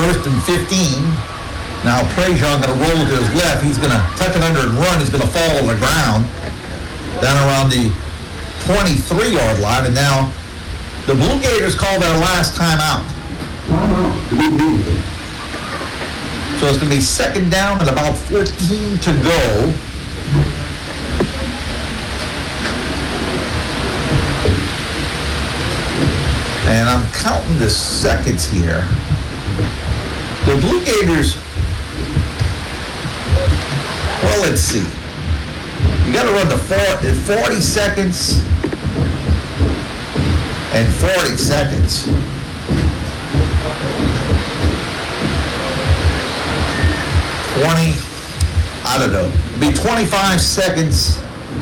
first and 15. Now Prejean going to roll to his left. He's going to tuck it under and run. He's going to fall on the ground down around the 23-yard line. And now the Blue Gators call their last timeout. So it's going to be second down and about 14 to go. And I'm counting the seconds here. The Blue Gators, well, let's see. You got to run the 40 seconds and 40 seconds. I don't know. It'd be 25 seconds.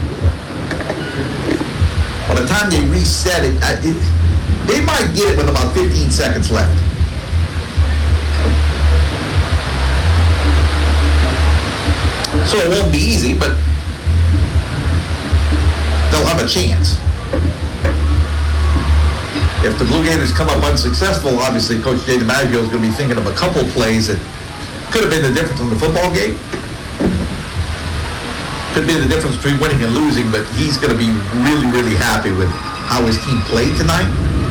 By the time they reset it, they might get it with about 15 seconds left. So it won't be easy, but they'll have a chance. If the Blue Gators come up unsuccessful, obviously Coach Jay DiMaggio is going to be thinking of a couple plays that could have been the difference in the football game. Could be the difference between winning and losing, but he's going to be really, really happy with how his team played tonight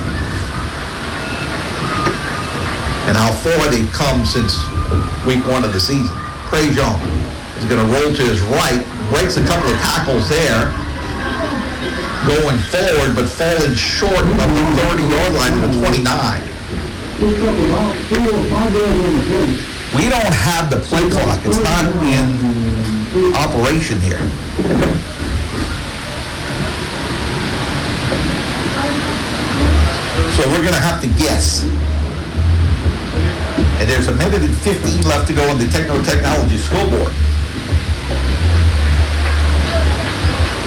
and how far they've come since week 1 of the season. Prejean is going to roll to his right, breaks a couple of tackles there, going forward, but falling short of the 30-yard line to the 29. We don't have the play clock. It's not in operation here. So we're going to have to guess. And there's a minute and 15 left to go on the technology scoreboard.